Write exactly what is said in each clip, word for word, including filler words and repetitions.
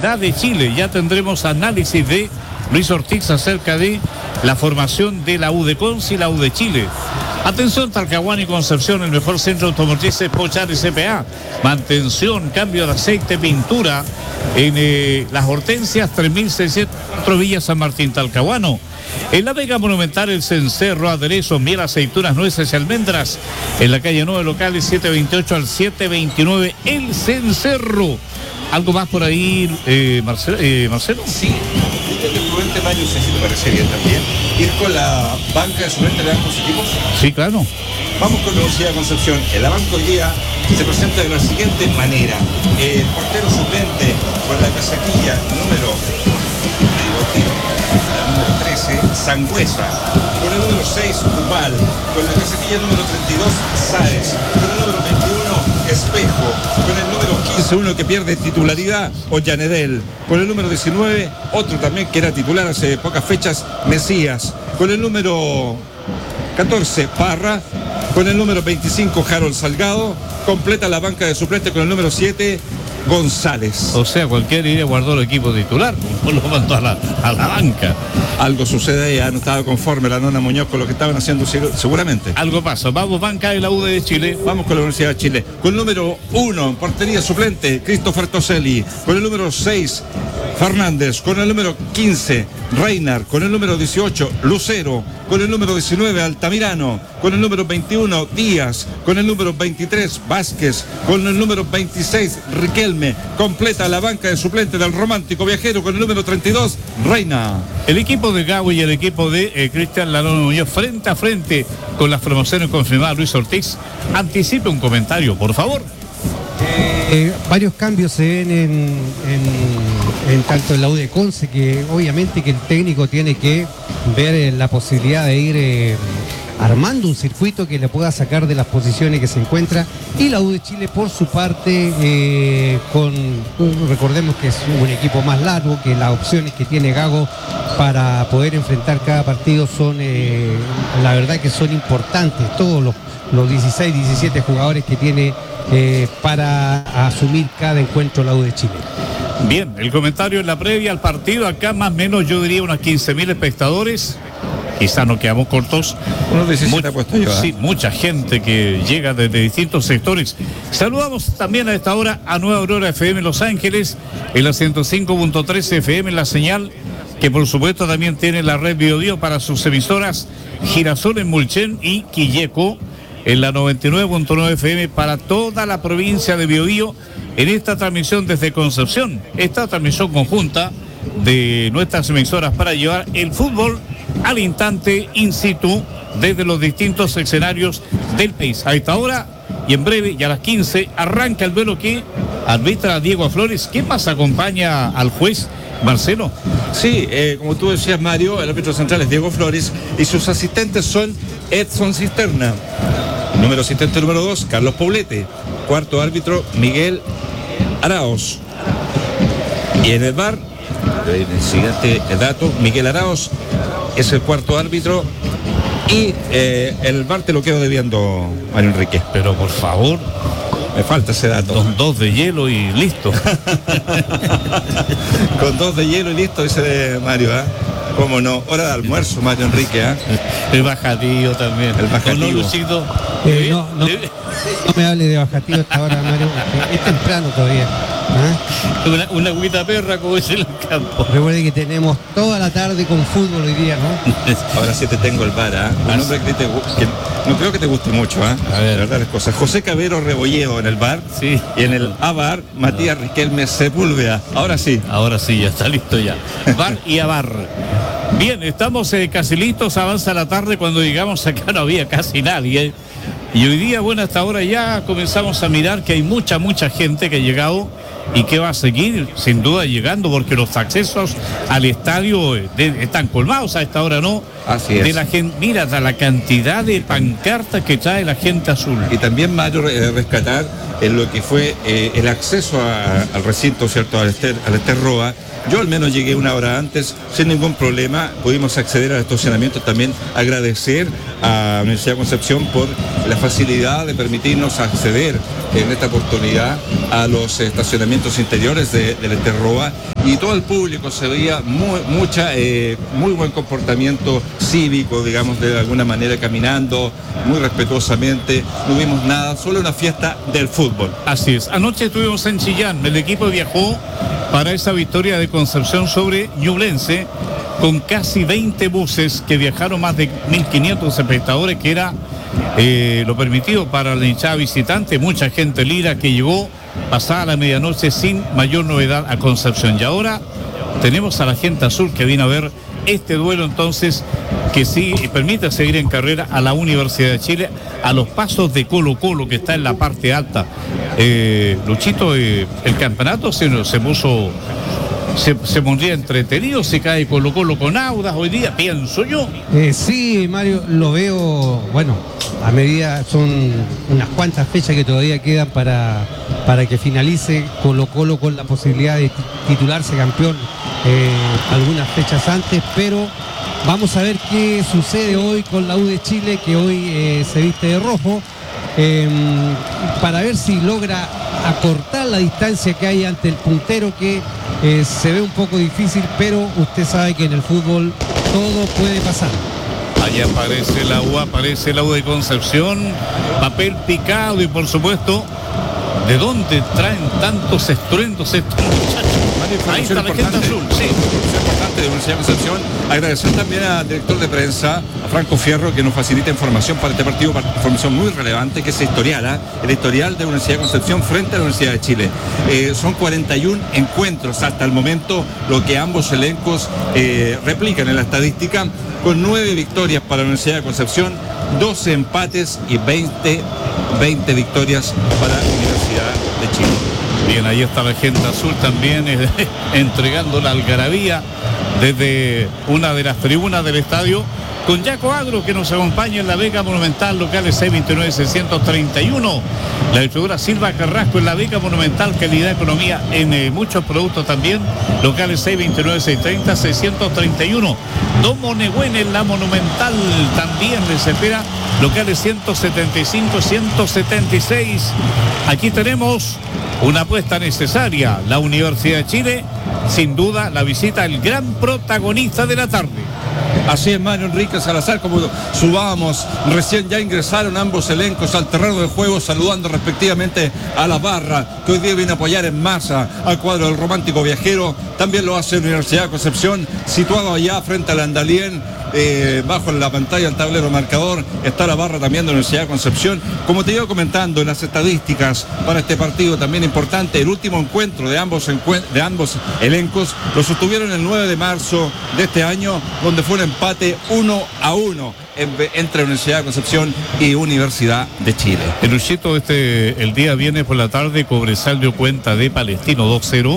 Universidad de Chile. Ya tendremos análisis de Luis Ortiz acerca de la formación de la U de Conce y la U de Chile. Atención, Talcahuano y Concepción, el mejor centro automotriz es Pochar S P A. Mantención, cambio de aceite, pintura en eh, Las Hortensias, tres mil seiscientos Villa San Martín, Talcahuano. En la Vega Monumental, el Cencerro, aderezos, miel, aceitunas, nueces y almendras. En la calle nueve, locales siete veintiocho al siete veintinueve, el Cencerro. ¿Algo más por ahí, eh, Marcelo, eh, Marcelo? Sí, el prudente Mario, sé si te parece bien también, ir con la banca de suplentes de ambos equipos. Sí, claro. Vamos con la Universidad de Concepción. En la banca hoy día se presenta de la siguiente manera. El portero suplente con la casaquilla número, la número trece, Sangüesa. Con el número seis, Ubal. Con la casaquilla número treinta y dos, Sáez. Con el número veintiuno, Espejo. Con el número quince, uno que pierde titularidad, Ollanedel. Con el número diecinueve, otro también que era titular hace pocas fechas, Mesías. Con el número catorce, Parra. Con el número veinticinco, Harold Salgado. Completa la banca de suplentes con el número siete, González. O sea, cualquiera iría guardó el equipo titular, pues lo mandó a la, a la banca. Algo sucede ahí, no estaba conforme la nona Muñoz con lo que estaban haciendo seguramente. Algo pasa. Vamos, banca de la U de Chile. Vamos con la Universidad de Chile. Con el número uno, en portería suplente, Christopher Toselli. Con el número seis, Fernández. Con el número quince, Reynard. Con el número dieciocho, Lucero. Con el número diecinueve, Altamirano. Con el número veintiuno, Díaz. Con el número veintitrés, Vázquez. Con el número veintiséis, Riquelme. Completa la banca de suplente del Romántico Viajero con el número treinta y dos, Reina. El equipo de Gago y el equipo de eh, Cristian Lalón Muñoz frente a frente con las promociones confirmadas. Luis Ortiz, anticipe un comentario, por favor. Eh, varios cambios se ven en, en, en tanto en la U de Conce, que obviamente que el técnico tiene que ver eh, la posibilidad de ir eh, armando un circuito que le pueda sacar de las posiciones que se encuentra, y la U de Chile por su parte eh, con, recordemos que es un equipo más largo, que las opciones que tiene Gago para poder enfrentar cada partido son eh, la verdad que son importantes, todos los, los dieciséis, diecisiete jugadores que tiene eh, para asumir cada encuentro la U de Chile. Bien, el comentario en la previa al partido, acá más o menos yo diría unas quince mil espectadores. Quizá no quedamos cortos. Unos diecisiete puesto yo, ¿eh? Sí, mucha gente que llega desde distintos sectores. Saludamos también a esta hora a Nueva Aurora F M Los Ángeles, en la ciento cinco punto tres F M, la señal que por supuesto también tiene la red Biobío para sus emisoras Girasol en Mulchen y Quilleco en la noventa y nueve punto nueve F M para toda la provincia de Biobío en esta transmisión desde Concepción, esta transmisión conjunta de nuestras emisoras para llevar el fútbol al instante in situ desde los distintos escenarios del país. A esta hora y en breve y a las quince arranca el duelo que arbitra Diego Flores. ¿Qué más acompaña al juez, Marcelo? Sí, eh, como tú decías, Mario, el árbitro central es Diego Flores y sus asistentes son Edson Cisterna, número asistente número dos, Carlos Poblete, cuarto árbitro Miguel Araos, y en el V A R, el siguiente dato, Miguel Araos es el cuarto árbitro, y eh, el V A R te lo quedo debiendo, Mario Enrique. Pero por favor, me falta ese dato. Con dos de hielo y listo. Con dos de hielo y listo, dice Mario, ¿eh? ¿Cómo no? Hora de almuerzo, Mario Enrique, ¿eh? El bajatillo también. El bajatillo. ¿No, Lucito? Eh, no, no, no me hable de bajatillo hasta ahora, Mario, porque es temprano todavía. ¿Ah? Una, una agüita perra, como es en el campo. Recuerde que tenemos toda la tarde con fútbol hoy día, ¿no? Ahora sí te tengo el V A R, ¿eh? Un nombre que te, que no creo que te guste mucho, ¿eh? A ver. La verdad es cosa. José Cabero Rebolledo en el V A R. Sí. Y en el A V A R, Matías no. Riquelme Sepúlveda. Ahora sí. Ahora sí, ya está listo ya. V A R y A V A R. Bien, estamos eh, casi listos, avanza la tarde, cuando llegamos acá no había casi nadie. Y hoy día, bueno, hasta ahora ya comenzamos a mirar que hay mucha, mucha gente que ha llegado y que va a seguir sin duda llegando, porque los accesos al estadio de, están colmados a esta hora, ¿no? Así es. De la gente, mira la cantidad de pancartas que trae la gente azul. Y también, Mario, eh, rescatar en lo que fue eh, el acceso a, al recinto, ¿cierto? Al Ester, al Ester Roa. Yo al menos llegué una hora antes, sin ningún problema, pudimos acceder al estacionamiento. También agradecer a la Universidad de Concepción por la facilidad de permitirnos acceder en esta oportunidad a los estacionamientos recintos interiores de, del Esterroa, y todo el público se veía muy, mucha, eh, muy buen comportamiento cívico, digamos, de alguna manera, caminando muy respetuosamente. No vimos nada, solo una fiesta del fútbol. Así es. Anoche estuvimos en Chillán. El equipo viajó para esa victoria de Concepción sobre Ñublense, con casi veinte buses que viajaron, más de mil quinientos espectadores, que era eh, lo permitido para la hinchada visitante. Mucha gente lira que llegó pasada la medianoche sin mayor novedad a Concepción. Y ahora tenemos a la gente azul que vino a ver este duelo, entonces, que sí permite seguir en carrera a la Universidad de Chile, a los pasos de Colo Colo, que está en la parte alta. Eh, Luchito, eh, el campeonato se, se puso... Se, se pondría entretenido, se cae Colo Colo con Audas hoy día, pienso yo. Eh, sí, Mario, lo veo, bueno, a medida, son unas cuantas fechas que todavía quedan para, para que finalice Colo Colo con la posibilidad de titularse campeón eh, algunas fechas antes, pero vamos a ver qué sucede hoy con la U de Chile, que hoy eh, se viste de rojo, eh, para ver si logra acortar la distancia que hay ante el puntero, que eh, se ve un poco difícil, pero usted sabe que en el fútbol todo puede pasar. Ahí aparece la U, aparece la U de Concepción, papel picado, y por supuesto, ¿de dónde traen tantos estruendos estos muchachos? Ahí está la gente azul, sí. Importante de Universidad de Concepción. Agradecer también al director de prensa, a Franco Fierro, que nos facilita información para este partido, información muy relevante, que es historial, ¿eh? El historial de Universidad de Concepción frente a la Universidad de Chile. Eh, son cuarenta y uno encuentros hasta el momento, lo que ambos elencos eh, replican en la estadística, con nueve victorias para la Universidad de Concepción, doce empates y veinte, veinte victorias para la Universidad de Chile. Bien, ahí está la gente azul también eh, entregando la algarabía desde una de las tribunas del estadio, con Yaco Agro, que nos acompaña en la Beca Monumental, locales seis veintinueve seiscientos treinta y uno. La distribuidora Silva Carrasco en la Beca Monumental, calidad economía en eh, muchos productos también, locales seis veintinueve seiscientos treinta seiscientos treinta y uno. Domo Negüen en la Monumental también les espera, locales ciento setenta y cinco ciento setenta y seis. Aquí tenemos una apuesta necesaria, la Universidad de Chile, sin duda la visita el gran protagonista de la tarde. Así es, Mario Enrique Salazar, como subábamos, recién ya ingresaron ambos elencos al terreno de juego, saludando respectivamente a la barra, que hoy día viene a apoyar en masa al cuadro del Romántico Viajero. También lo hace la Universidad de Concepción, situado allá frente al Andalién, eh, bajo en la pantalla el tablero marcador, está la barra también de la Universidad de Concepción. Como te iba comentando, en las estadísticas para este partido también importante, el último encuentro de ambos, de ambos elencos lo sostuvieron el nueve de marzo de este año, donde fue un empate uno a uno en, entre Universidad de Concepción y Universidad de Chile. El Luchito, este, el día viernes por la tarde, Cobresal dio cuenta de Palestino dos cero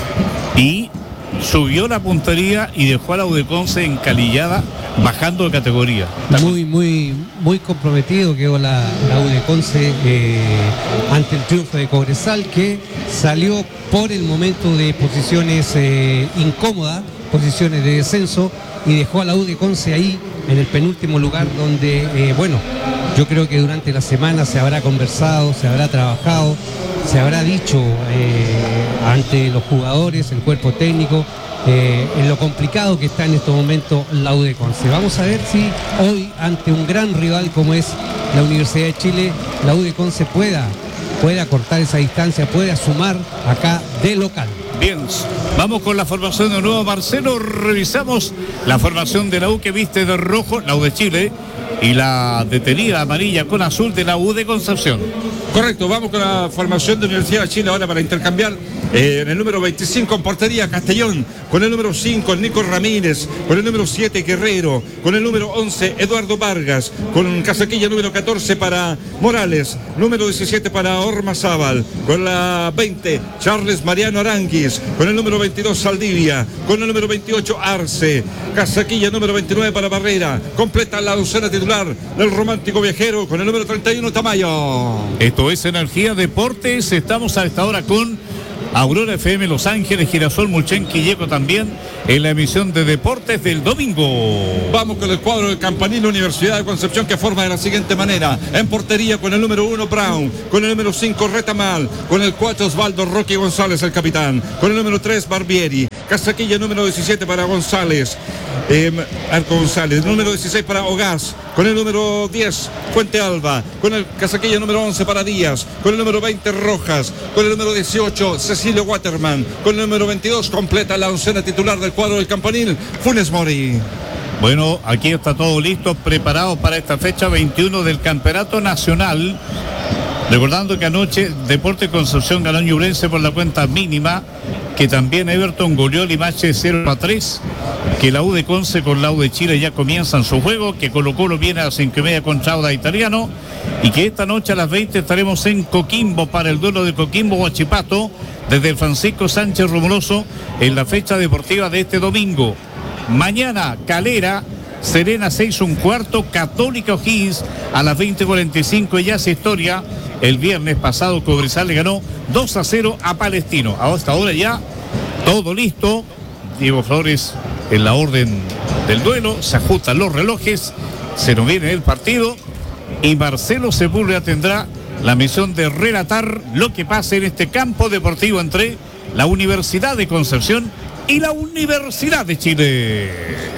y subió la puntería y dejó a la U de Conce encalillada, bajando de categoría. Muy, muy, muy comprometido quedó la, la U de Conce eh, ante el triunfo de Cobresal, que salió por el momento de posiciones eh, incómodas, posiciones de descenso, y dejó a la U de Conce ahí en el penúltimo lugar, donde, eh, bueno, yo creo que durante la semana se habrá conversado, se habrá trabajado, se habrá dicho eh, ante los jugadores, el cuerpo técnico, eh, en lo complicado que está en estos momentos la U de Conce. Vamos a ver si hoy, ante un gran rival como es la Universidad de Chile, la U de Conce pueda, pueda cortar esa distancia, pueda sumar acá de local. Bien, vamos con la formación de nuevo, Marcelo. Revisamos la formación de la U, que viste de rojo, la U de Chile, y la detenida amarilla con azul de la U de Concepción. Correcto, vamos con la formación de Universidad de Chile ahora para intercambiar. Eh, en el número veinticinco en portería Castellón, con el número cinco el Nico Ramírez, con el número siete Guerrero, con el número once Eduardo Vargas, con casaquilla número catorce para Morales, número diecisiete para Ormazábal, con la veinte Charles Mariano Aranguis, con el número veintidós Saldivia, con el número veintiocho Arce, casaquilla número veintinueve para Barrera. Completa la docena titular del Romántico Viajero con el número treinta y uno Tamayo. Esto es Energía Deportes, estamos a esta hora con Aurora F M Los Ángeles, Girasol, Mulchen, Quilleco también en la emisión de Deportes del domingo. Vamos con el cuadro del Campanil, Universidad de Concepción, que forma de la siguiente manera: en portería con el número uno Brown, con el número cinco Retamal, con el cuatro Osvaldo Roque González, el capitán, con el número tres Barbieri, Casaquilla número diecisiete para González, eh, Arco González, número dieciséis para Ogaz, con el número diez Fuente Alba, con el Casaquilla número once para Díaz, con el número veinte Rojas, con el número dieciocho Cecilio Waterman, con el número veintidós completa la oncena titular del cuadro del Campanil, Funes Mori. Bueno, aquí está todo listo, preparado para esta fecha veintiuno del Campeonato Nacional. Recordando que anoche Deportes Concepción ganó Ñublense por la cuenta mínima, que también Everton goleó Limache cero a tres, que la U de Conce con la U de Chile ya comienzan su juego, que Colo Colo viene a las cinco y media contra Auda Italiano, y que esta noche a las veinte estaremos en Coquimbo para el duelo de Coquimbo-Huachipato desde el Francisco Sánchez Rumoroso en la fecha deportiva de este domingo. Mañana Calera, Serena seis un cuarto, Católica O'Higgins a las veinte cuarenta y cinco, y ya se historia. El viernes pasado Cobresal le ganó dos a cero a Palestino. Hasta ahora ya todo listo. Diego Flores en la orden del duelo, se ajustan los relojes, se nos viene el partido y Marcelo Sepúlveda tendrá la misión de relatar lo que pasa en este campo deportivo entre la Universidad de Concepción y la Universidad de Chile.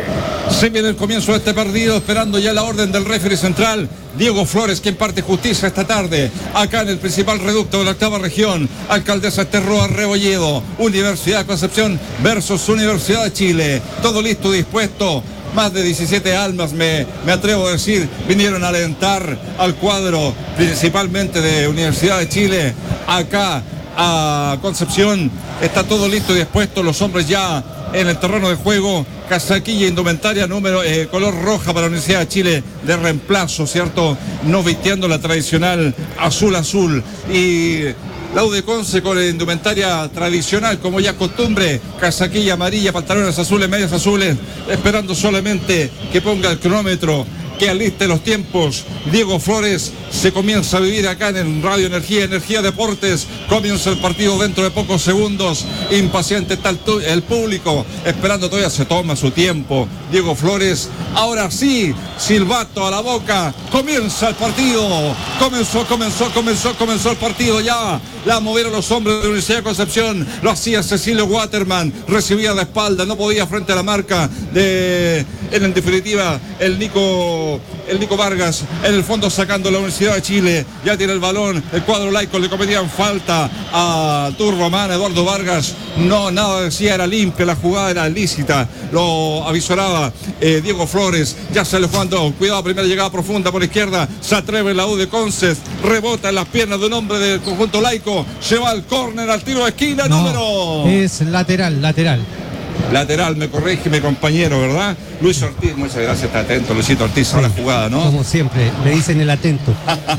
Se viene el comienzo de este partido, esperando ya la orden del referee central, Diego Flores, que imparte justicia esta tarde, acá en el principal reducto de la octava región. Alcaldesa Esterroa Rebolledo, Universidad de Concepción versus Universidad de Chile. Todo listo, dispuesto. Más de diecisiete almas, me, me atrevo a decir, vinieron a alentar al cuadro, principalmente de Universidad de Chile, acá a Concepción. Está todo listo y dispuesto, los hombres ya en el terreno de juego. Casaquilla, indumentaria número eh, color roja para la Universidad de Chile de reemplazo, ¿cierto? No vistiendo la tradicional azul azul. Y la U de Conce con la indumentaria tradicional, como ya costumbre, casaquilla amarilla, pantalones azules, medias azules, esperando solamente que ponga el cronómetro, que aliste los tiempos. Diego Flores, se comienza a vivir acá en Radio Energía, Energía Deportes. Comienza el partido dentro de pocos segundos. Impaciente está el, el público, esperando, todavía se toma su tiempo. Diego Flores, ahora sí, silbato a la boca. Comienza el partido. Comenzó, comenzó, comenzó, comenzó el partido ya. La movieron los hombres de la Universidad de Concepción. Lo hacía Cecilio Waterman. Recibía de espalda, no podía frente a la marca de, en definitiva, el Nico, el Nico Vargas. En el fondo sacando la Universidad de Chile. Ya tiene el balón. El cuadro laico le cometían falta a Turbomán, Eduardo Vargas. No, nada decía, era limpia, la jugada era lícita. Lo avisoraba eh, Diego Flores. Ya sale jugando. Cuidado, primera llegada profunda por izquierda. Se atreve la U de Conce. Rebota en las piernas de un hombre del conjunto laico. Lleva el córner al tiro de esquina. No, número. Es lateral, lateral. Lateral, me corrige mi compañero, ¿verdad? Luis Ortiz, muchas gracias, está atento, Luisito Ortiz, a la jugada, ¿no? Como siempre, le dicen el atento.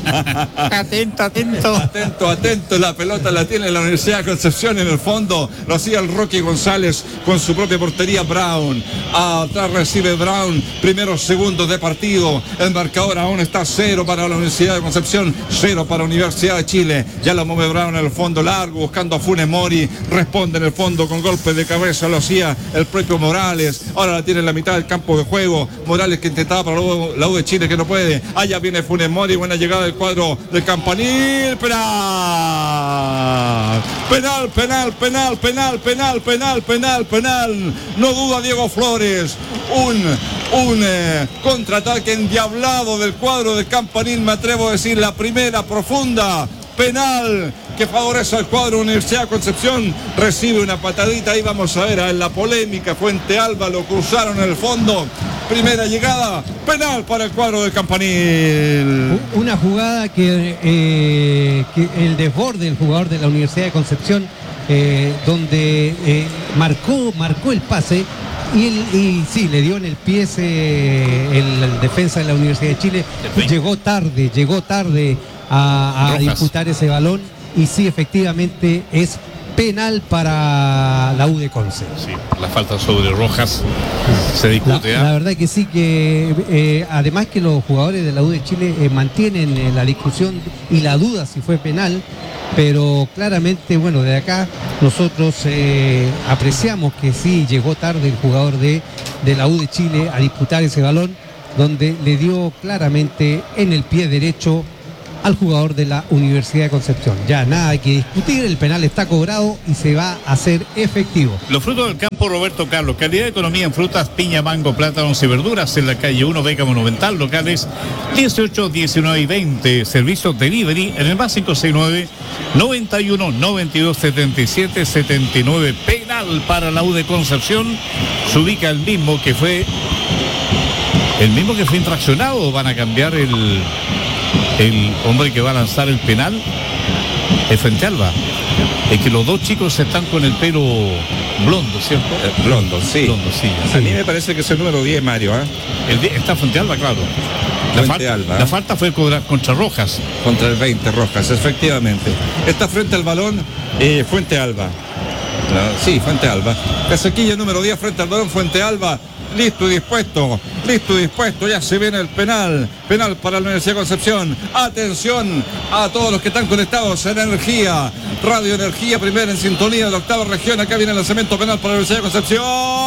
Atento, atento. Atento, atento, la pelota la tiene la Universidad de Concepción en el fondo. Lo hacía el Rocky González con su propia portería. Brown, atrás recibe Brown, primeros segundos de partido. El marcador aún está cero para la Universidad de Concepción, cero para la Universidad de Chile. Ya la mueve Brown en el fondo largo, buscando a Funes Mori. Responde en el fondo con golpe de cabeza, lo hacía el propio Morales. Ahora la tiene en la mitad del campo de juego. Morales, que intentaba para la U de Chile, que no puede. Allá viene Funes Mori, buena llegada del cuadro del Campanil. Penal, penal, penal, penal, penal, penal, penal, penal, penal. No duda Diego Flores. Un, un eh, contraataque endiablado del cuadro del Campanil, me atrevo a decir, la primera profunda. Penal que favorece al cuadro Universidad de Concepción. Recibe una patadita, ahí vamos a ver, en la polémica, Fuente Alba lo cruzaron en el fondo. Primera llegada, penal para el cuadro del Campanil. Una jugada que, eh, que el desborde del jugador de la Universidad de Concepción, eh, donde eh, marcó, marcó el pase. Y, el, y sí, le dio en el pie ese, el, el defensa de la Universidad de Chile. Llegó tarde, llegó tarde a, a disputar ese balón. Y sí, efectivamente es penal para la U de Conce. Sí, la falta sobre Rojas se discute. La, ¿eh? la verdad que sí, que eh, además que los jugadores de la U de Chile eh, mantienen eh, la discusión y la duda si fue penal, pero claramente, bueno, de acá nosotros eh, apreciamos que sí llegó tarde el jugador de, de la U de Chile a disputar ese balón, donde le dio claramente en el pie derecho al jugador de la Universidad de Concepción. Ya nada hay que discutir, el penal está cobrado y se va a hacer efectivo. Los frutos del campo, Roberto Carlos. Calidad de economía en frutas, piña, mango, plátanos y verduras en la calle uno, Beca Monumental, locales dieciocho, diecinueve y veinte. Servicios delivery en el más cinco seis nueve, noventa y uno, noventa y dos, setenta y siete, setenta y nueve. Penal para la U de Concepción. Se ubica el mismo que fue el mismo que fue infraccionado. Van a cambiar el el hombre que va a lanzar el penal es Fuentealba. Es que los dos chicos están con el pelo blondo, ¿cierto? Eh, blondo, sí. Blondo, sí. A mí me parece que es el número diez, Mario, ¿eh? El de- está Fuentealba, claro. La, Fuentealba. falta, la falta fue contra, contra Rojas. Contra el veinte, Rojas, efectivamente. Está frente al balón eh, Fuentealba. No, sí, Fuentealba. Casaquilla número diez frente al balón, Fuentealba. Listo y dispuesto, listo y dispuesto, ya se viene el penal, penal para la Universidad de Concepción. Atención a todos los que están conectados en Energía, Radio Energía, primera en sintonía de la octava región. Acá viene el lanzamiento penal para la Universidad de Concepción.